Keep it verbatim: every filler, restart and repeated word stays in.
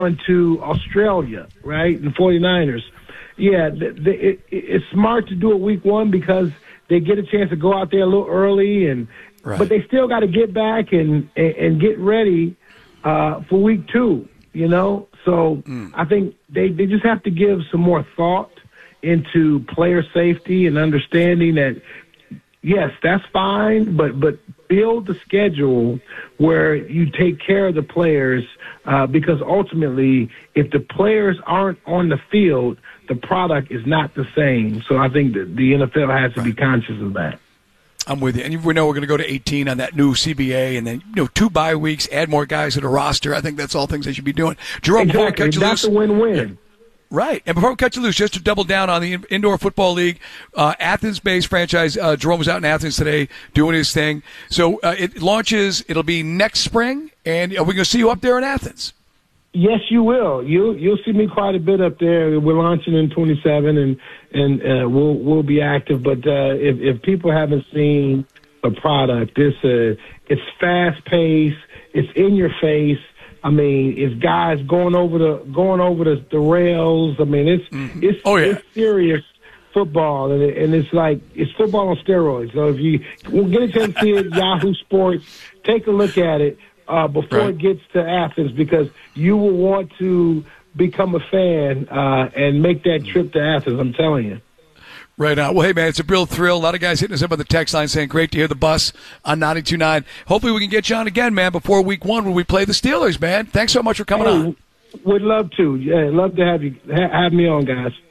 to Australia, right, and the 49ers. Yeah, the, the, it, it's smart to do it week one because they get a chance to go out there a little early, and right. but they still got to get back and, and, and get ready uh, for week two, you know? So mm. I think they, they just have to give some more thought into player safety and understanding that, yes, that's fine, but but build the schedule where you take care of the players uh, because ultimately if the players aren't on the field, the product is not the same. So I think that the N F L has to be conscious of that. I'm with you. And we know we're going to go to eighteen on that new C B A and then, you know, two bye weeks, add more guys to the roster. I think that's all things they should be doing. Jerome, exactly. before we cut you that's loose. a win-win. Yeah. Right. And before we cut you loose, just to double down on the Indoor Football League, uh, Athens-based franchise, uh, Jerome was out in Athens today doing his thing. So uh, it launches, it'll be next spring, and are we going to see you up there in Athens? Yes, you will. You you'll see me quite a bit up there. We're launching in twenty-seven, and and uh, we'll we'll be active. But uh, if if people haven't seen the product, this uh, it's fast paced. It's in your face. I mean, it's guys going over the going over the, the rails. I mean, it's mm-hmm. it's oh, yeah. it's serious football, and, it, and it's like it's football on steroids. So if you will get a chance to see it, Yahoo Sports, take a look at it uh, before right. it gets to Athens, because you will want to become a fan uh, and make that trip to Athens. I'm telling you. Right on. Well, hey, man, it's a real thrill. A lot of guys hitting us up on the text line saying, great to hear the bus on ninety-two point nine. Hopefully we can get you on again, man, before week one when we play the Steelers, man. Thanks so much for coming hey, on. Would love to. Yeah, love to have you ha- have me on, guys.